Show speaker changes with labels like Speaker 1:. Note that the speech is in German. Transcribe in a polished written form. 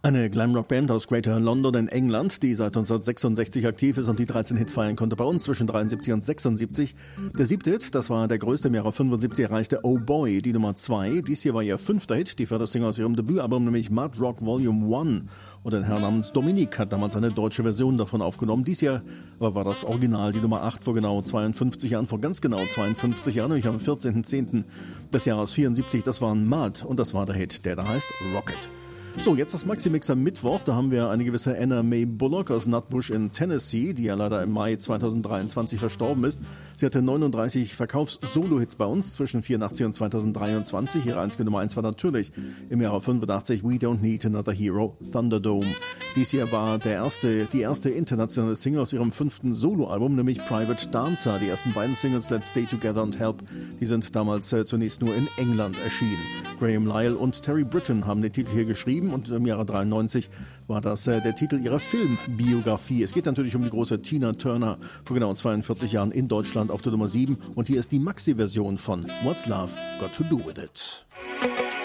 Speaker 1: Eine Glamrock-Band aus Greater London in England, die seit 1966 aktiv ist und die 13 Hits feiern konnte bei uns zwischen 73 und 76. Der 7. Hit, das war der größte, im Jahre 75 erreichte Oh Boy, die Nummer 2. Dies hier war ihr 5. Hit, die Fördersingle aus ihrem Debütalbum, nämlich Mud Rock Volume 1. Und ein Herr namens Dominik hat damals eine deutsche Version davon aufgenommen. Dies Jahr war das Original, die Nummer 8 vor genau 52 Jahren, vor ganz genau 52 Jahren, nämlich am 14.10. des Jahres 74. Das war Mud und das war der Hit, der da heißt Rocket. So, jetzt das Maxi-Mix am Mittwoch. Da haben wir eine gewisse Anna Mae Bullock aus Nutbush in Tennessee, die ja leider im Mai 2023 verstorben ist. Sie hatte 39 Verkaufs-Solo-Hits bei uns zwischen 84 und 2023. Ihre einzige Nummer 1 war natürlich im Jahre 85 We Don't Need Another Hero, Thunderdome. Dies hier war die erste internationale Single aus ihrem 5. Soloalbum, nämlich Private Dancer. Die ersten beiden Singles, Let's Stay Together und Help, die sind damals zunächst nur in England erschienen. Graham Lyle und Terry Britten haben den Titel hier geschrieben und im Jahre 93 war das der Titel ihrer Filmbiografie. Es geht natürlich um die große Tina Turner vor genau 42 Jahren in Deutschland auf der Nummer 7 und hier ist die Maxi-Version von What's Love Got to Do With It.